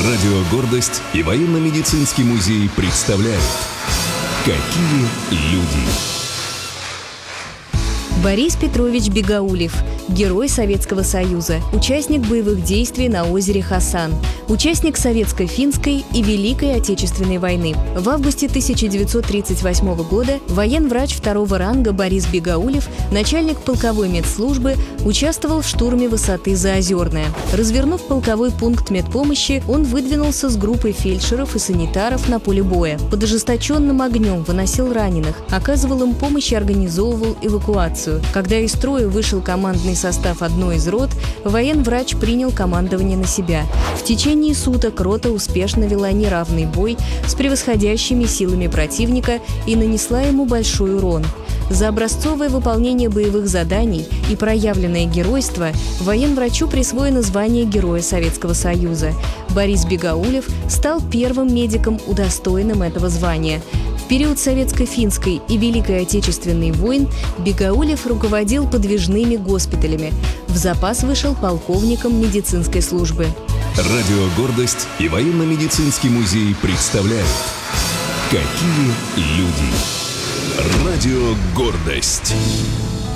Радио «Гордость» и военно-медицинский музей представляют «Какие люди». Борис Петрович Бегаулев, герой Советского Союза, участник боевых действий на озере Хасан, участник Советско-финской и Великой Отечественной войны. В августе 1938 года военврач второго ранга Борис Бегаулев, начальник полковой медслужбы, участвовал в штурме высоты Заозерная. Развернув полковой пункт медпомощи, он выдвинулся с группой фельдшеров и санитаров на поле боя. Под ожесточенным огнем выносил раненых, оказывал им помощь и организовывал эвакуацию. Когда из строя вышел командный состав одной из рот, военврач принял командование на себя. В течение суток рота успешно вела неравный бой с превосходящими силами противника и нанесла ему большой урон. За образцовое выполнение боевых заданий и проявленное геройство военврачу присвоено звание Героя Советского Союза. Борис Бегаулев стал первым медиком, удостоенным этого звания. В период Советско-финской и Великой Отечественной войн Бегаулев руководил подвижными госпиталями. В запас вышел полковником медицинской службы. Радио «Гордость» и военно-медицинский музей представляют «Какие люди». Радио «Гордость».